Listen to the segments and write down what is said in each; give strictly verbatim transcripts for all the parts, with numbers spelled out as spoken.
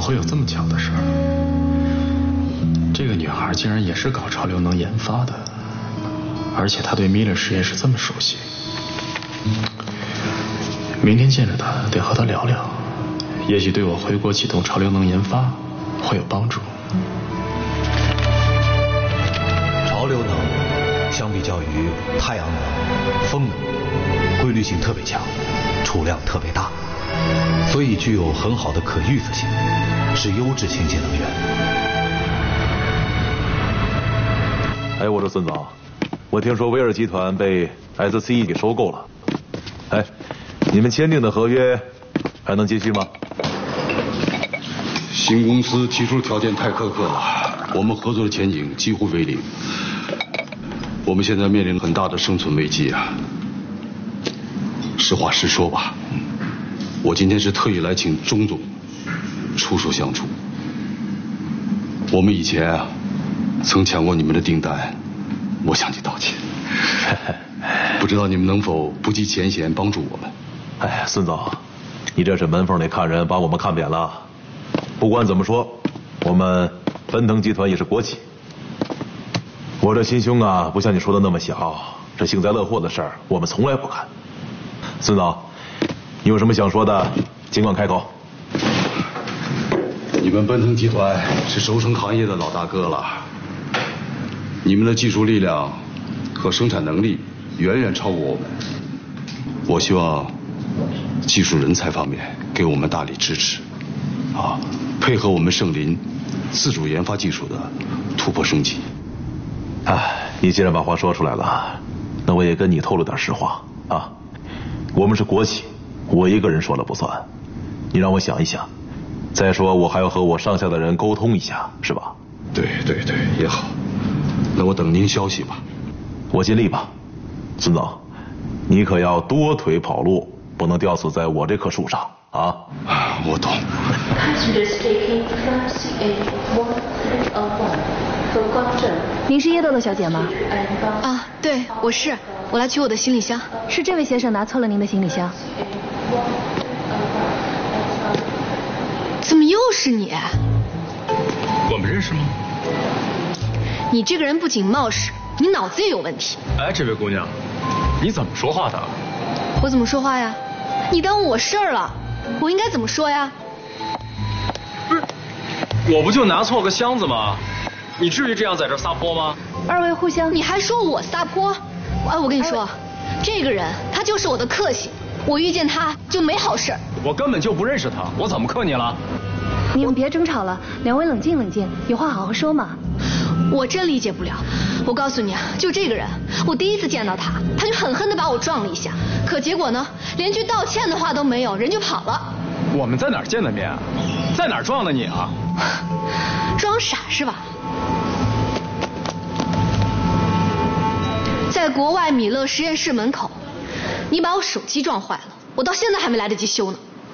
会有这么巧的事儿？这个女孩竟然也是搞潮流能研发的，而且她对米勒实验室这么熟悉。明天见着她，得和她聊聊，也许对我回国启动潮流能研发会有帮助。 潮流能相比较于太阳能、风能，规律性特别强，储量特别大，所以具有很好的可预测性，是优质清洁能源。 哎，我说孙总，我听说威尔集团被 S C E 给收购了，哎，你们签订的合约还能继续吗？ 新公司提出条件太苛刻了，我们合作的前景几乎为零。我们现在面临很大的生存危机啊！实话实说吧，我今天是特意来请钟总出手相助。我们以前啊曾抢过你们的订单，我向你道歉。不知道你们能否不计前嫌帮助我们？ 哎，孙总，你这是门缝里看人，把我们看扁了。不管怎么说，我们奔腾集团也是国企。我这心胸啊，不像你说的那么小，这幸灾乐祸的事儿，我们从来不干。孙总，你有什么想说的，尽管开口。 你们奔腾集团是轴承行业的老大哥了，你们的技术力量和生产能力远远超过我们。我希望技术人才方面给我们大力支持，啊，配合我们盛林自主研发技术的突破升级。 哎，你既然把话说出来了，那我也跟你透露点实话啊。我们是国企，我一个人说了不算，你让我想一想。再说我还要和我上下的人沟通一下，是吧？ 对对对，也好。那我等您消息吧。 我尽力吧，孙总，你可要多腿跑路，不能吊死在我这棵树上啊！ 我懂。 您是叶豆豆小姐吗？ 啊，对，我是，我来取我的行李箱。 是这位先生拿错了您的行李箱。 怎么又是你？ 我们认识吗？ 你这个人不仅冒失，你脑子也有问题。 哎，这位姑娘，你怎么说话的？ 我怎么说话呀？你耽误我事儿了，我应该怎么说呀？ 不是，我不就拿错个箱子吗？你至于这样在这撒泼吗？ 二位互相， 你还说我撒泼？哎，我跟你说，这个人他就是我的克星，我遇见他就没好事。 我根本就不认识他，我怎么克你了？ 你们别争吵了，两位冷静冷静，有话好好说嘛。 我真理解不了，我告诉你啊，就这个人，我第一次见到他，他就狠狠地把我撞了一下，可结果呢，连句道歉的话都没有，人就跑了。 我们在哪儿见的面啊？在哪儿撞的你啊？ 装傻是吧？在国外米勒实验室门口，你把我手机撞坏了，我到现在还没来得及修呢。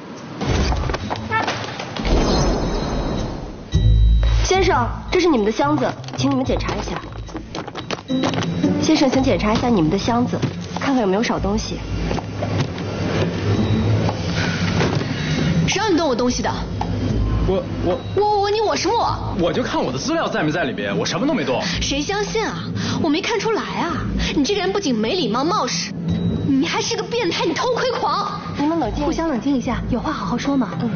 先生，这是你们的箱子，请你们检查一下。先生，请检查一下你们的箱子，看看有没有少东西。 谁让你动我东西的？ 我我我我问你，我什么我？ 我就看我的资料在没在里边，我什么都没动。 谁相信啊？我没看出来啊！你这个人不仅没礼貌冒失，你还是个变态，你偷窥狂！ 你们冷静，互相冷静一下，有话好好说嘛。嗯。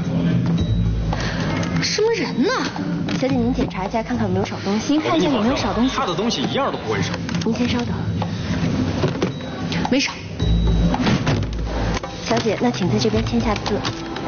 什么人呢？ 小姐，您检查一下，看看有没有少东西。您看一下有没有少东西。 他的东西一样都不会少。 您先稍等。 没少。 小姐，那请在这边签下字。